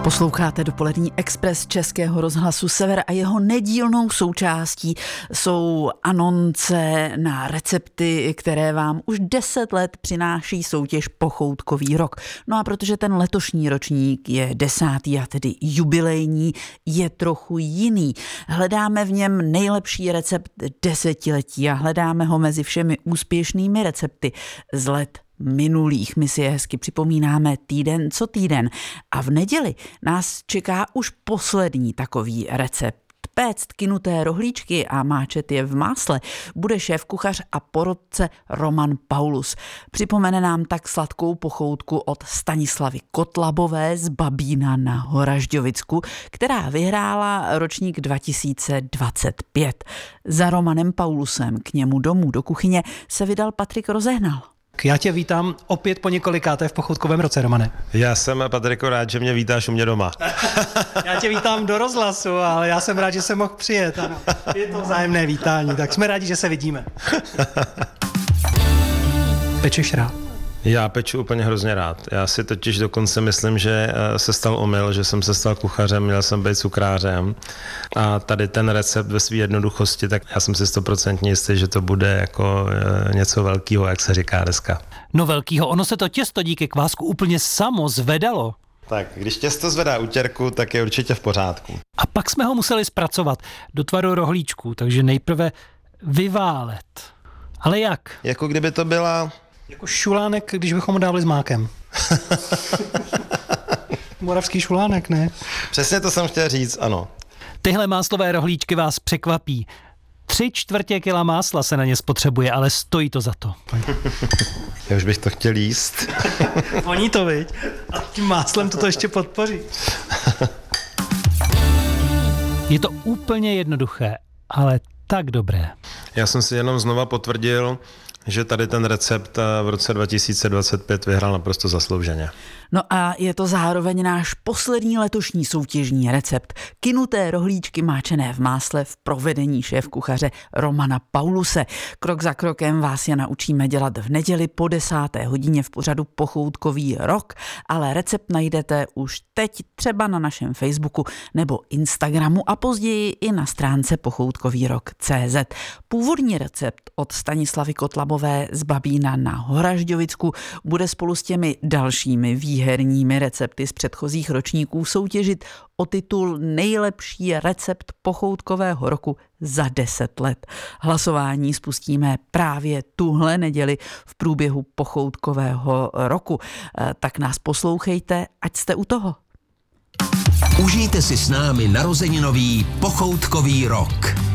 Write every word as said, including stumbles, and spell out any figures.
Posloucháte dopolední Express Českého rozhlasu Sever a jeho nedílnou součástí jsou anonce na recepty, které vám už deset let přináší soutěž Pochoutkový rok. No a protože ten letošní ročník je desátý a tedy jubilejní, je trochu jiný. Hledáme v něm nejlepší recept desetiletí a hledáme ho mezi všemi úspěšnými recepty z let minulých. My si je hezky připomínáme týden co týden. A v neděli nás čeká už poslední takový recept. Péct kynuté rohlíčky a máčet je v másle bude šéfkuchař a porotce Roman Paulus. Připomene nám tak sladkou pochoutku od Stanislavy Kotlabové z Babína na Horažďovicku, která vyhrála ročník dva tisíce dvacet pět. Za Romanem Paulusem k němu domů do kuchyně se vydal Patrik Rozehnal. Já tě vítám opět po několikáté v Pochoutkovém roce, Romane. Já jsem, Patriko, rád, že mě vítáš u mě doma. Já tě vítám do rozhlasu, ale já jsem rád, že jsem mohl přijet. Ano. Je to vzájemné vítání, tak jsme rádi, že se vidíme. Pečeš rád? Já peču úplně hrozně rád. Já si totiž dokonce myslím, že se stal omyl, že jsem se stal kuchařem, měl jsem být cukrářem. A tady ten recept ve své jednoduchosti, tak já jsem si stoprocentně jistý, že to bude jako něco velkého, jak se říká dneska. No velkýho, ono se to těsto díky kvásku úplně samo zvedalo. Tak, když těsto zvedá utěrku, tak je určitě v pořádku. A pak jsme ho museli zpracovat do tvaru rohlíčků, takže nejprve vyválet. Ale jak? Jako kdyby to byla... Jako šulánek, když bychom ho dávali s mákem. Moravský šulánek, ne? Přesně to jsem chtěl říct, ano. Tyhle máslové rohlíčky vás překvapí. Tři čtvrtě kila másla se na ně spotřebuje, ale stojí to za to. Já už bych to chtěl jíst. Voní to, viď? A tím máslem toto ještě podpoří. Je to úplně jednoduché, ale tak dobré. Já jsem si jenom znova potvrdil, že tady ten recept v roce dva tisíce dvacet pět vyhrál naprosto zaslouženě. No a je to zároveň náš poslední letošní soutěžní recept. Kynuté rohlíčky máčené v másle v provedení šéfkuchaře Romana Pauluse. Krok za krokem vás je naučíme dělat v neděli po desáté hodině v pořadu Pochoutkový rok, ale recept najdete už teď třeba na našem Facebooku nebo Instagramu a později i na stránce pochoutkový rok tečka cé zet. Původní recept od Stanislavy Kotlabové z Babína na Horažďovicku bude spolu s těmi dalšími výherními recepty z předchozích ročníků soutěžit o titul nejlepší recept pochoutkového roku za deset let. Hlasování spustíme právě tuhle neděli v průběhu pochoutkového roku. Tak nás poslouchejte, ať jste u toho. Užijte si s námi narozeninový Pochoutkový rok.